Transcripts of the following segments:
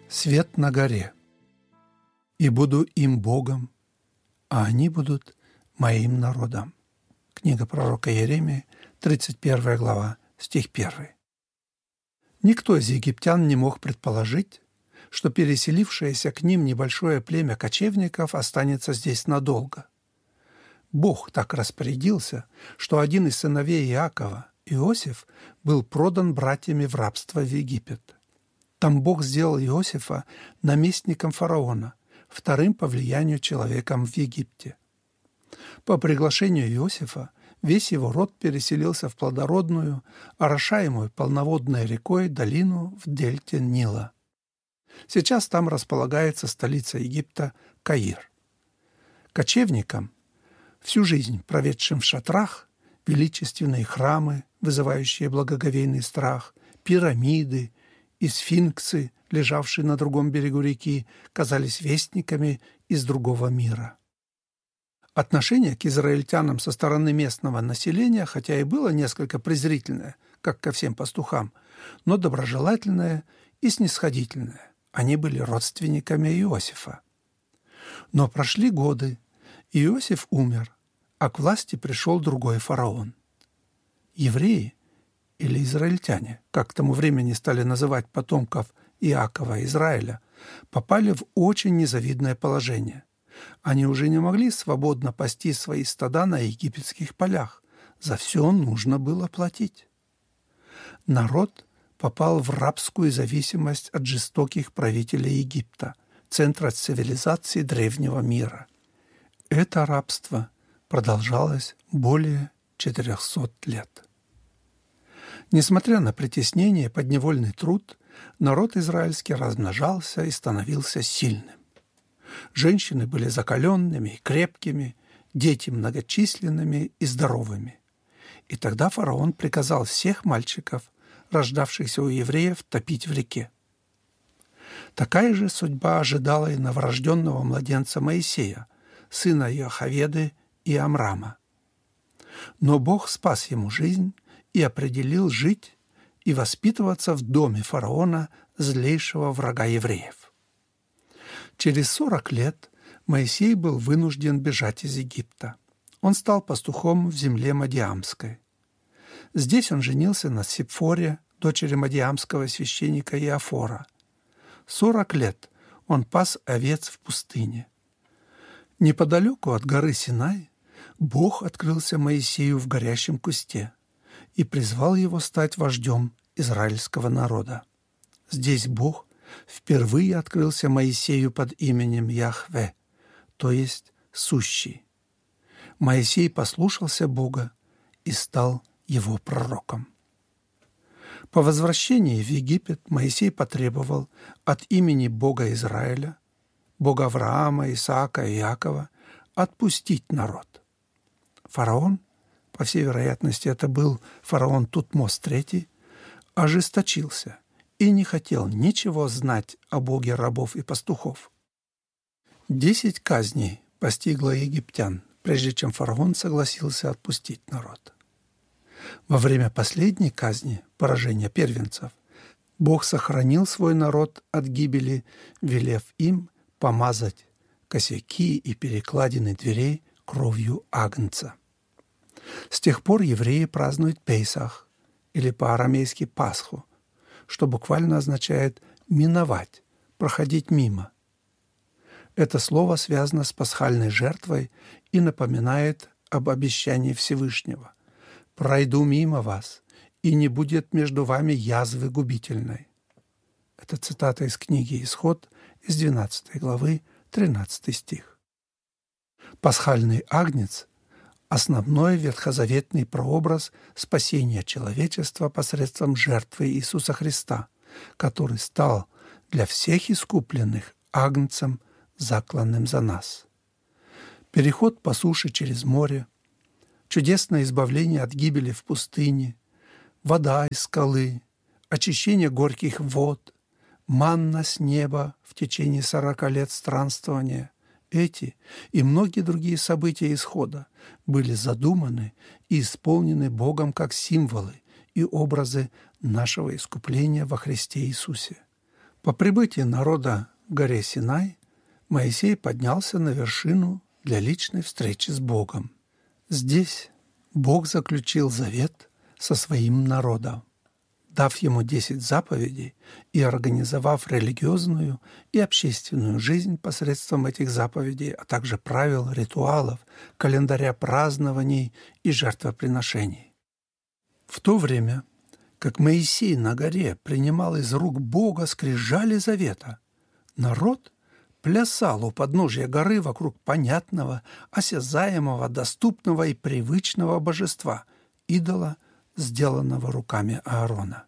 Свет на горе. «И буду им Богом, а они будут моим народом». Книга пророка Иеремии, 31 глава, стих 1. Никто из египтян не мог предположить, что переселившееся к ним небольшое племя кочевников останется здесь надолго. Бог так распорядился, что один из сыновей Иакова, Иосиф, был продан братьями в рабство в Египет. Там Бог сделал Иосифа наместником фараона, вторым по влиянию человеком в Египте. По приглашению Иосифа весь его род переселился в плодородную, орошаемую полноводной рекой долину в дельте Нила. Сейчас там располагается столица Египта Каир. Кочевникам, всю жизнь проведшим в шатрах, величественные храмы, вызывающие благоговейный страх, пирамиды и сфинксы, лежавшие на другом берегу реки, казались вестниками из другого мира. Отношение к израильтянам со стороны местного населения, хотя и было несколько презрительное, как ко всем пастухам, но доброжелательное и снисходительное. Они были родственниками Иосифа. Но прошли годы, Иосиф умер, а к власти пришел другой фараон. Евреи, или израильтяне, как к тому времени стали называть потомков Иакова Израиля, попали в очень незавидное положение. Они уже не могли свободно пасти свои стада на египетских полях. За все нужно было платить. Народ попал в рабскую зависимость от жестоких правителей Египта, центра цивилизации древнего мира. Это рабство продолжалось более 400 лет. Несмотря на притеснение и подневольный труд, народ израильский размножался и становился сильным. Женщины были закаленными и крепкими, дети многочисленными и здоровыми. И тогда фараон приказал всех мальчиков, рождавшихся у евреев, топить в реке. Такая же судьба ожидала и новорожденного младенца Моисея, сына Иохаведы и Амрама. Но Бог спас ему жизнь и определил жить и воспитываться в доме фараона, злейшего врага евреев. Через 40 лет Моисей был вынужден бежать из Египта. Он стал пастухом в земле Мадиамской. Здесь он женился на Сипфоре, дочери мадиамского священника Иофора. 40 лет он пас овец в пустыне. Неподалеку от горы Синай Бог открылся Моисею в горящем кусте и призвал его стать вождем израильского народа. Здесь Бог впервые открылся Моисею под именем Яхве, то есть «сущий». Моисей послушался Бога и стал его пророком. По возвращении в Египет Моисей потребовал от имени Бога Израиля, Бога Авраама, Исаака и Иакова, отпустить народ. Фараон, по всей вероятности, это был фараон Тутмос III, ожесточился и не хотел ничего знать о Боге рабов и пастухов. 10 казней постигло египтян, прежде чем фараон согласился отпустить народ. Во время последней казни, поражения первенцев, Бог сохранил свой народ от гибели, велев им помазать косяки и перекладины дверей кровью агнца. С тех пор евреи празднуют Пейсах, или по-арамейски Пасху, что буквально означает «миновать», «проходить мимо». Это слово связано с пасхальной жертвой и напоминает об обещании Всевышнего: «Пройду мимо вас, и не будет между вами язвы губительной». Это цитата из книги «Исход» из 12 главы, 13 стих. Пасхальный агнец – основной ветхозаветный прообраз спасения человечества посредством жертвы Иисуса Христа, который стал для всех искупленных агнцем, закланным за нас. Переход по суше через море, чудесное избавление от гибели в пустыне, вода из скалы, очищение горьких вод, манна с неба в течение 40 лет странствования – эти и многие другие события исхода были задуманы и исполнены Богом как символы и образы нашего искупления во Христе Иисусе. По прибытии народа к горе Синай Моисей поднялся на вершину для личной встречи с Богом. Здесь Бог заключил завет со своим народом, дав ему 10 заповедей и организовав религиозную и общественную жизнь посредством этих заповедей, а также правил, ритуалов, календаря празднований и жертвоприношений. В то время, как Моисей на горе принимал из рук Бога скрижали завета, народ плясал у подножия горы вокруг понятного, осязаемого, доступного и привычного божества, идола, сделанного руками Аарона.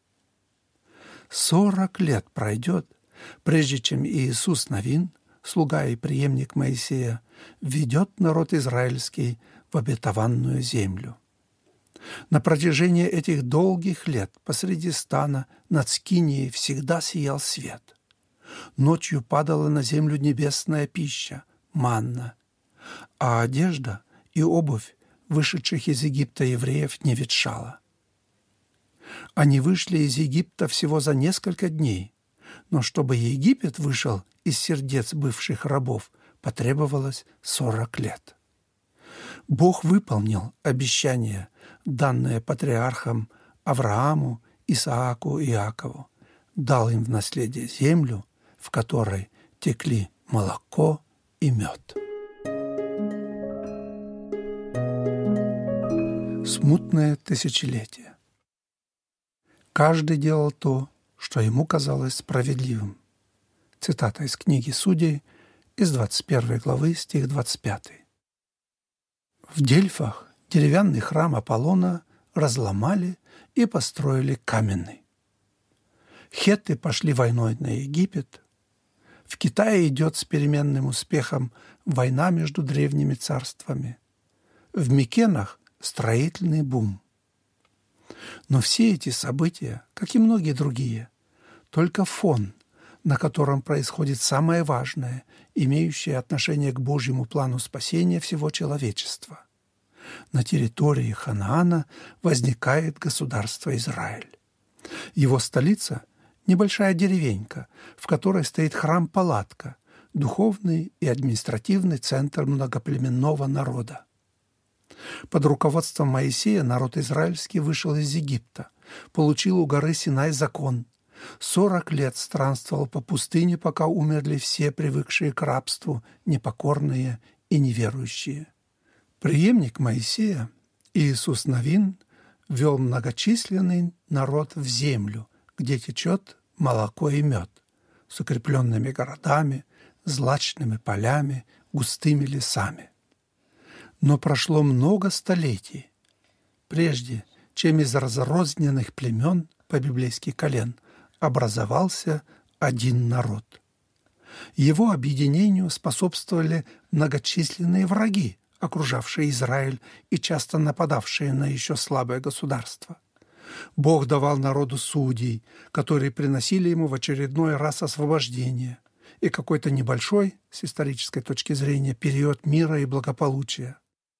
40 лет пройдет, прежде чем Иисус Навин, слуга и преемник Моисея, ведет народ израильский в обетованную землю. На протяжении этих долгих лет посреди стана над Скинией всегда сиял свет. Ночью падала на землю небесная пища, манна, а одежда и обувь вышедших из Египта евреев не ветшала. Они вышли из Египта всего за несколько дней, но чтобы Египет вышел из сердец бывших рабов, потребовалось 40 лет. Бог выполнил обещание, данное патриархам Аврааму, Исааку и Иакову, дал им в наследие землю, в которой текли молоко и мед. Смутное тысячелетие. Каждый делал то, что ему казалось справедливым. Цитата из книги Судей, из 21 главы, стих 25. В Дельфах деревянный храм Аполлона разломали и построили каменный. Хетты пошли войной на Египет. В Китае идет с переменным успехом война между древними царствами. В Микенах строительный бум. Но все эти события, как и многие другие, только фон, на котором происходит самое важное, имеющее отношение к Божьему плану спасения всего человечества. На территории Ханаана возникает государство Израиль. Его столица – небольшая деревенька, в которой стоит храм-палатка, духовный и административный центр многоплеменного народа. Под руководством Моисея народ израильский вышел из Египта, получил у горы Синай закон. 40 лет странствовал по пустыне, пока умерли все привыкшие к рабству, непокорные и неверующие. Преемник Моисея, Иисус Навин, вел многочисленный народ в землю, где течет молоко и мед, с укрепленными городами, злачными полями, густыми лесами. Но прошло много столетий, прежде чем из разрозненных племен, по-библейски колен, образовался один народ. Его объединению способствовали многочисленные враги, окружавшие Израиль и часто нападавшие на еще слабое государство. Бог давал народу судей, которые приносили ему в очередной раз освобождение и какой-то небольшой, с исторической точки зрения, период мира и благополучия.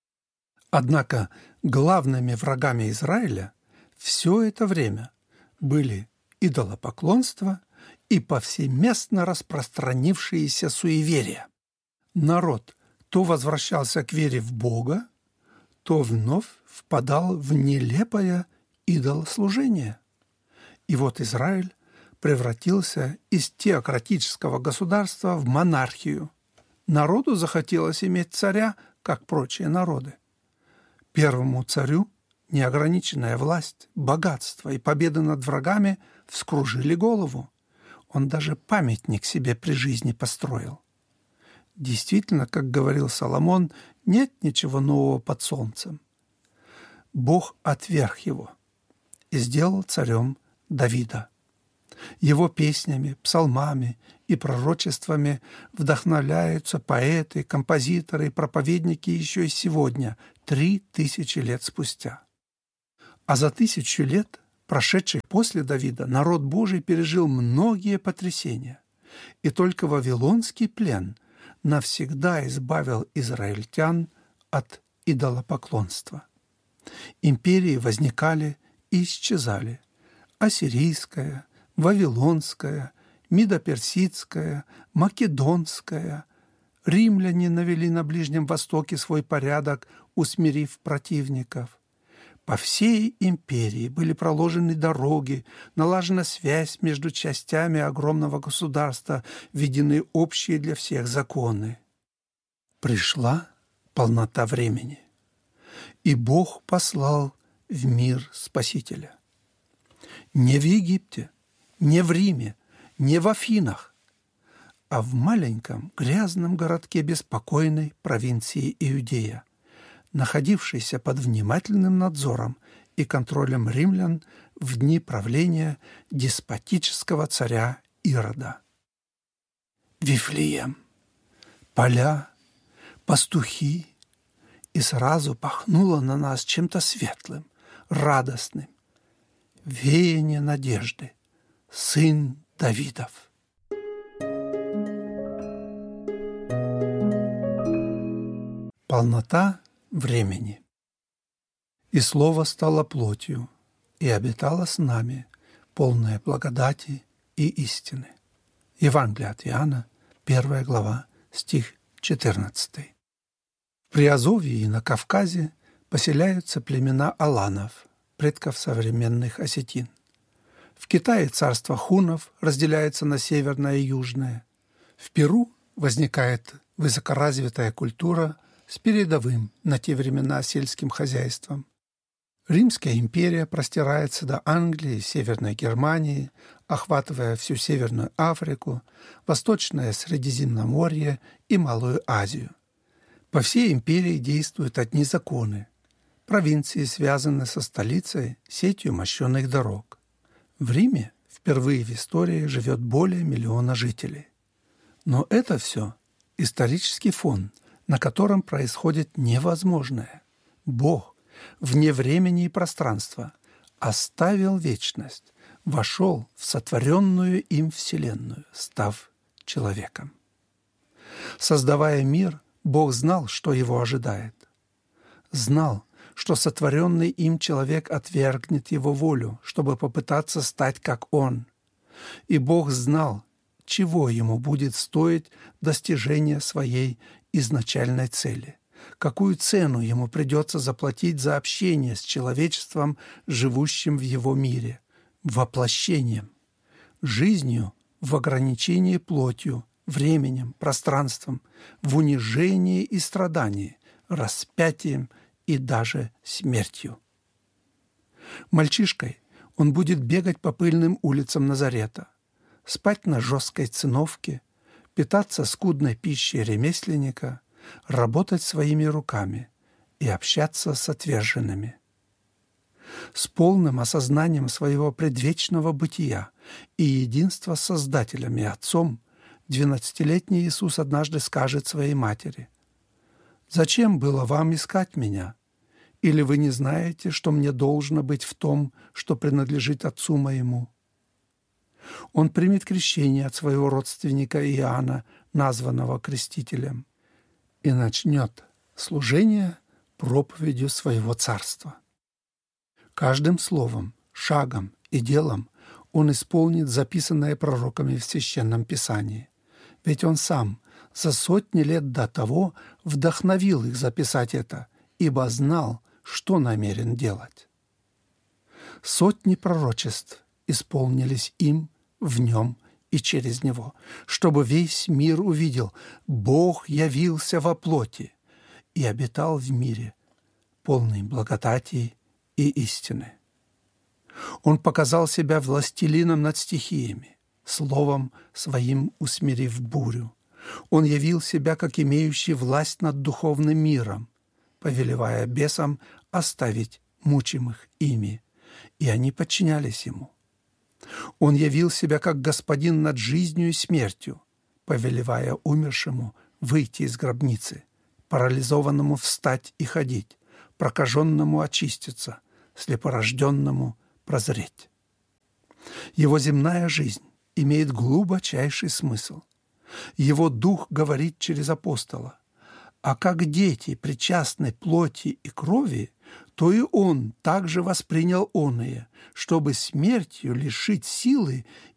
Однако главными врагами Израиля все это время были идолопоклонство и повсеместно распространившиеся суеверия. Народ то возвращался к вере в Бога, то вновь впадал в нелепое идолослужение. И вот Израиль превратился из теократического государства в монархию. Народу захотелось иметь царя, как прочие народы. Первому царю неограниченная власть, богатство и победы над врагами вскружили голову. Он даже памятник себе при жизни построил. Действительно, как говорил Соломон, нет ничего нового под солнцем. Бог отверг его и сделал царем Давида. Его песнями, псалмами и пророчествами вдохновляются поэты, композиторы и проповедники еще и сегодня, 3000 лет спустя. А за 1000 лет, прошедших после Давида, народ Божий пережил многие потрясения. И только вавилонский плен навсегда избавил израильтян от идолопоклонства. Империи возникали и исчезали. Ассирийская, Вавилонская, Мидо-персидская, македонская. Римляне навели на Ближнем Востоке свой порядок, усмирив противников. По всей империи были проложены дороги, налажена связь между частями огромного государства, введены общие для всех законы. Пришла полнота времени, и Бог послал в мир Спасителя. Не в Египте, не в Риме, не в Афинах, а в маленьком грязном городке беспокойной провинции Иудея, находившейся под внимательным надзором и контролем римлян в дни правления деспотического царя Ирода. Вифлеем, поля, пастухи, и сразу пахнуло на нас чем-то светлым, радостным. Веяние надежды, сын Давидов. Полнота времени. «И Слово стало плотью, и обитало с нами, полное благодати и истины». Евангелие от Иоанна, 1 глава, стих 14. В Приазовье и на Кавказе поселяются племена аланов, предков современных осетин. В Китае царство хуннов разделяется на северное и южное. В Перу возникает высокоразвитая культура с передовым на те времена сельским хозяйством. Римская империя простирается до Англии, Северной Германии, охватывая всю Северную Африку, Восточное Средиземноморье и Малую Азию. По всей империи действуют одни законы. Провинции связаны со столицей сетью мощенных дорог. В Риме впервые в истории живет более 1 миллиона жителей. Но это все исторический фон, на котором происходит невозможное. Бог вне времени и пространства оставил вечность, вошел в сотворенную им вселенную, став человеком. Создавая мир, Бог знал, что его ожидает. Знал, что сотворенный им человек отвергнет его волю, чтобы попытаться стать как он. И Бог знал, чего ему будет стоить достижение своей изначальной цели, какую цену ему придется заплатить за общение с человечеством, живущим в его мире, воплощением, жизнью в ограничении плотью, временем, пространством, в унижении и страдании, распятием и даже смертью. Мальчишкой он будет бегать по пыльным улицам Назарета, спать на жесткой циновке, питаться скудной пищей ремесленника, работать своими руками и общаться с отверженными. С полным осознанием своего предвечного бытия и единства с Создателем и Отцом 12-летний Иисус однажды скажет своей матери: «Зачем было вам искать меня? Или вы не знаете, что мне должно быть в том, что принадлежит Отцу моему?» Он примет крещение от своего родственника Иоанна, названного крестителем, и начнет служение проповедью своего царства. Каждым словом, шагом и делом он исполнит записанное пророками в Священном Писании. Ведь он сам за сотни лет до того вдохновил их записать это, ибо знал, что намерен делать. Сотни пророчеств исполнились им, в нем и через него, чтобы весь мир увидел: Бог явился во плоти и обитал в мире, полный благодати и истины. Он показал себя властелином над стихиями, словом своим усмирив бурю. Он явил себя как имеющий власть над духовным миром, повелевая бесам оставить мучимых ими, и они подчинялись ему. Он явил себя как господин над жизнью и смертью, повелевая умершему выйти из гробницы, парализованному встать и ходить, прокаженному очиститься, слепорожденному прозреть. Его земная жизнь имеет глубочайший смысл. Его дух говорит через апостола: «А как дети причастны плоти и крови, то и он также воспринял оное, чтобы смертью лишить силы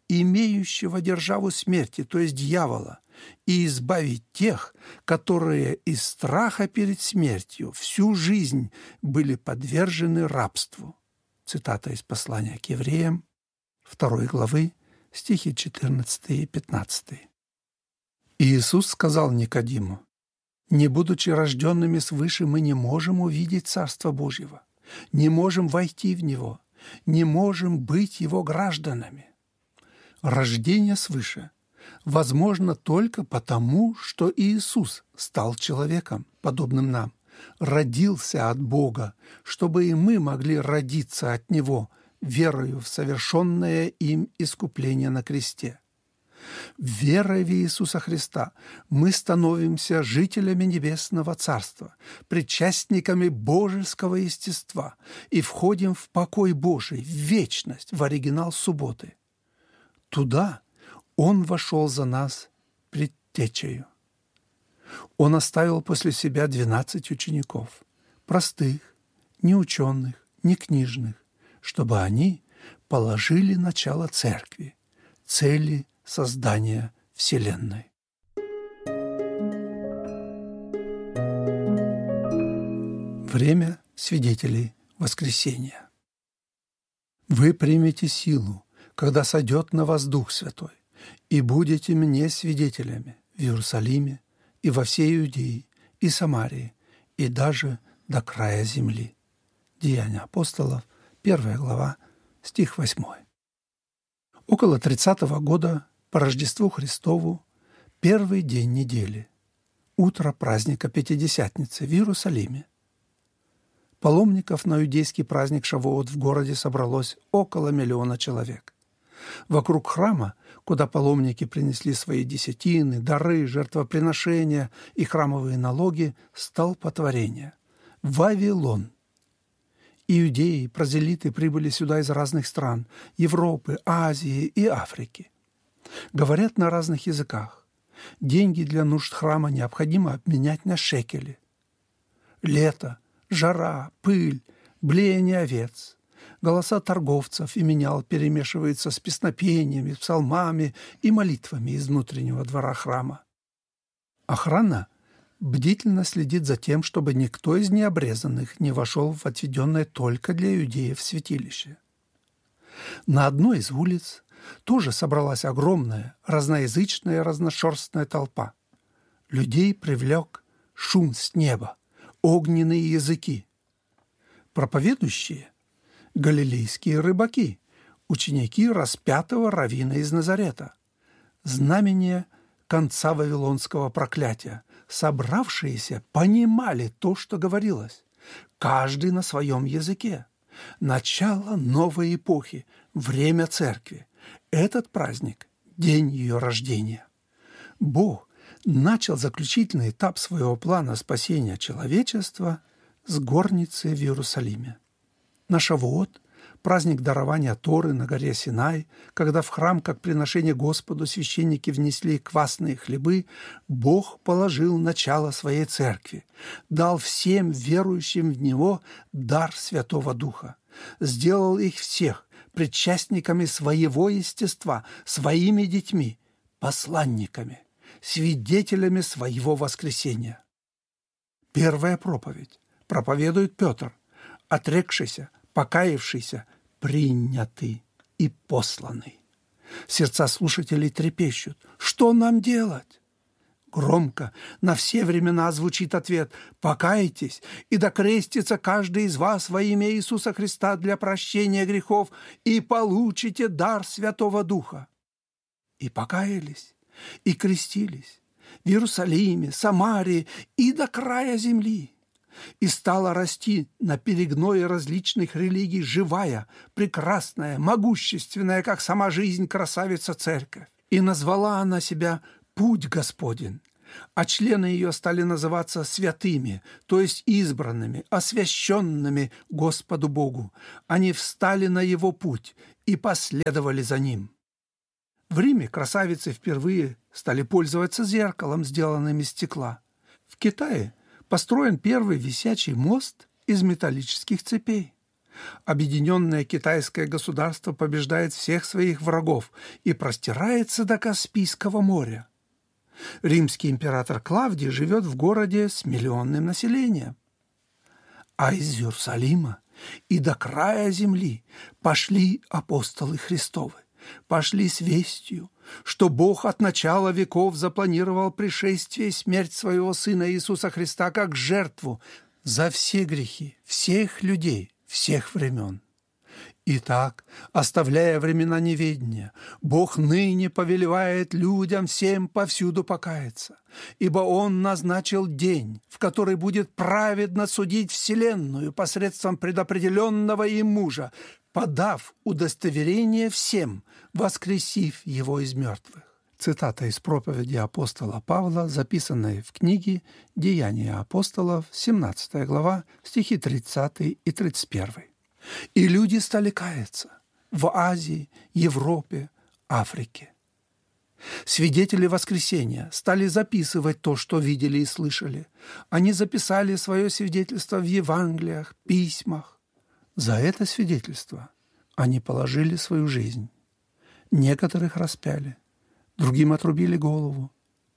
имеющего державу смерти, то есть дьявола, и избавить тех, которые из страха перед смертью всю жизнь были подвержены рабству». Цитата из послания к евреям, 2 главы, стихи 14 и 15. И Иисус сказал Никодиму: «Не будучи рожденными свыше, мы не можем увидеть Царство Божьего, не можем войти в Него, не можем быть Его гражданами». Рождение свыше возможно только потому, что Иисус стал человеком, подобным нам, родился от Бога, чтобы и мы могли родиться от Него, верою в совершенное им искупление на кресте. Верой в Иисуса Христа мы становимся жителями Небесного Царства, причастниками божеского естества и входим в покой Божий, в вечность, в оригинал субботы. Туда Он вошел за нас предтечею. Он оставил после себя 12 учеников, простых, не ученых, не книжных, чтобы они положили начало церкви, цели создания Вселенной. Время свидетелей воскресения. «Вы примете силу, когда сойдет на вас Дух Святой, и будете мне свидетелями в Иерусалиме и во всей Иудее и Самарии, и даже до края земли». Деяния апостолов, 1 глава, стих 8. Около 30-го года по Рождеству Христову, первый день недели, утро праздника Пятидесятницы в Иерусалиме. Паломников на иудейский праздник Шавуот в городе собралось около 1 миллиона человек. Вокруг храма, куда паломники принесли свои десятины, дары, жертвоприношения и храмовые налоги, столпотворение – Вавилон. Иудеи, прозелиты прибыли сюда из разных стран – Европы, Азии и Африки. Говорят на разных языках. Деньги для нужд храма необходимо обменять на шекели. Лето, жара, пыль, блеяние овец, голоса торговцев и менял перемешиваются с песнопениями, псалмами и молитвами из внутреннего двора храма. Охрана бдительно следит за тем, чтобы никто из необрезанных не вошел в отведенное только для иудеев святилище. На одной из улиц тоже собралась огромная, разноязычная, разношерстная толпа. Людей привлек шум с неба, огненные языки. Проповедующие – галилейские рыбаки, ученики распятого раввина из Назарета, знамение конца вавилонского проклятия. Собравшиеся понимали то, что говорилось, каждый на своем языке. Начало новой эпохи, время церкви. Этот праздник – день ее рождения. Бог начал заключительный этап своего плана спасения человечества с горницы в Иерусалиме. На Шавуот, праздник дарования Торы на горе Синай, когда в храм, как приношение Господу, священники внесли квасные хлебы, Бог положил начало своей церкви, дал всем верующим в Него дар Святого Духа, сделал их всех причастниками своего естества, своими детьми, посланниками, свидетелями своего воскресения. Первая проповедь проповедует Петр, отрекшийся, покаявшийся, принятый и посланный. Сердца слушателей трепещут. Что нам делать? Громко на все времена звучит ответ: «Покайтесь, и докрестится каждый из вас во имя Иисуса Христа для прощения грехов, и получите дар Святого Духа». И покаялись, и крестились в Иерусалиме, Самарии и до края земли. И стала расти на перегное различных религий живая, прекрасная, могущественная, как сама жизнь, красавица-церковь. И назвала она себя «Путь Господень», а члены ее стали называться святыми, то есть избранными, освященными Господу Богу. Они встали на Его путь и последовали за Ним. В Риме красавицы впервые стали пользоваться зеркалом, сделанным из стекла. В Китае построен первый висячий мост из металлических цепей. Объединенное китайское государство побеждает всех своих врагов и простирается до Каспийского моря. Римский император Клавдий живет в городе с миллионным населением. А из Иерусалима и до края земли пошли апостолы Христовы, пошли с вестью, что Бог от начала веков запланировал пришествие и смерть своего Сына Иисуса Христа как жертву за все грехи всех людей, всех времен. Итак, оставляя времена неведения, Бог ныне повелевает людям всем повсюду покаяться, ибо Он назначил день, в который будет праведно судить вселенную посредством предопределенного им мужа, подав удостоверение всем, воскресив его из мертвых. Цитата из проповеди апостола Павла, записанной в книге «Деяния апостолов», 17 глава, стихи 30 и 31. И люди стали каяться в Азии, Европе, Африке. Свидетели воскресения стали записывать то, что видели и слышали. Они записали свое свидетельство в Евангелиях, письмах. За это свидетельство они положили свою жизнь. Некоторых распяли, другим отрубили голову.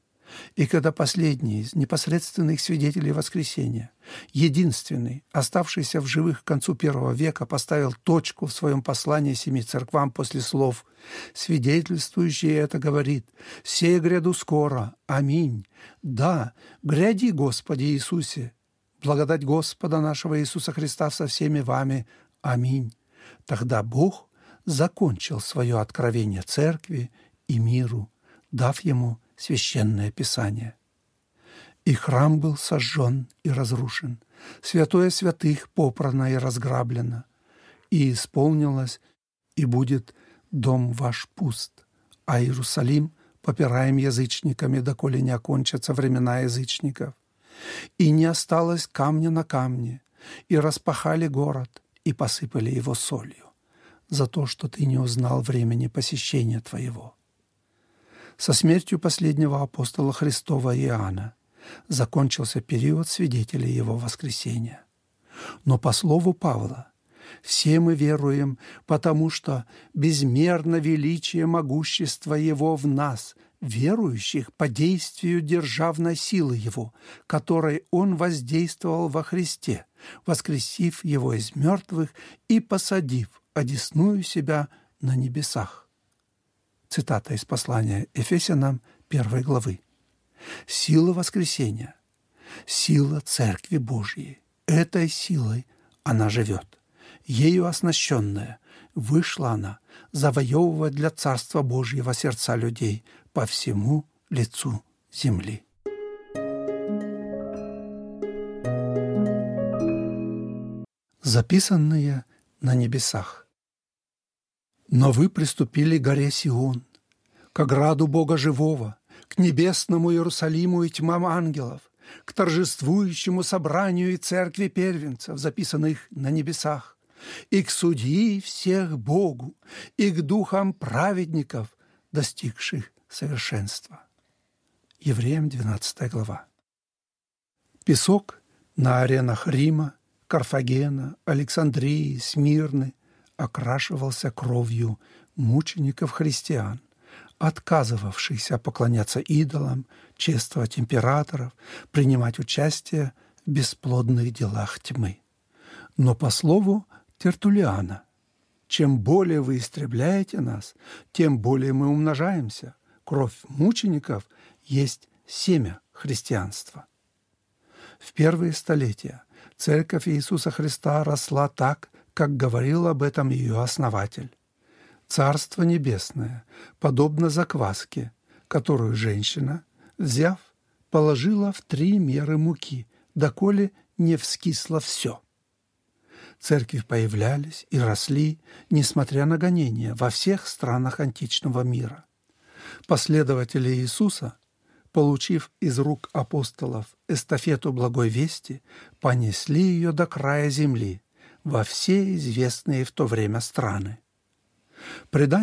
И когда последний из непосредственных свидетелей воскресения, единственный, оставшийся в живых к концу I века, поставил точку в своем послании 7 церквам после слов «Свидетельствующий это говорит, сей гряду скоро, аминь, да, гряди, Господи Иисусе, благодать Господа нашего Иисуса Христа со всеми вами, аминь». Тогда Бог закончил свое откровение церкви и миру, дав ему Священное Писание. И храм был сожжен и разрушен, святое святых попрано и разграблено, и исполнилось, и будет дом ваш пуст, а Иерусалим попираем язычниками, доколе не окончатся времена язычников. И не осталось камня на камне, и распахали город, и посыпали его солью, за то, что ты не узнал времени посещения твоего. Со смертью последнего апостола Христова Иоанна закончился период свидетелей его воскресения. Но по слову Павла, все мы веруем, потому что безмерно величие могущества Его в нас, верующих по действию державной силы Его, которой Он воздействовал во Христе, воскресив Его из мертвых и посадив одесную себя на небесах. Цитата из послания Ефесянам 1 главы. Сила воскресения, сила Церкви Божьей. Этой силой она живет. Ею оснащенная, вышла она завоевывать для Царства Божьего сердца людей по всему лицу земли. Записанные на небесах. Но вы приступили к горе Сион, к ограду Бога живого, к небесному Иерусалиму и тьмам ангелов, к торжествующему собранию и церкви первенцев, записанных на небесах, и к судьи всех Богу, и к духам праведников, достигших совершенства. Евреям 12 глава. Песок на аренах Рима, Карфагена, Александрии, Смирны окрашивался кровью мучеников-христиан, отказывавшихся поклоняться идолам, чествовать императоров, принимать участие в бесплодных делах тьмы. Но по слову Тертуллиана, чем более вы истребляете нас, тем более мы умножаемся. Кровь мучеников есть семя христианства. В первые столетия Церковь Иисуса Христа росла так, как говорил об этом ее основатель. Царство Небесное подобно закваске, которую женщина, взяв, положила в 3 меры муки, доколе не вскисло все. Церкви появлялись и росли, несмотря на гонения, во всех странах античного мира. Последователи Иисуса, получив из рук апостолов эстафету благой вести, понесли ее до края земли, во все известные в то время страны. Предание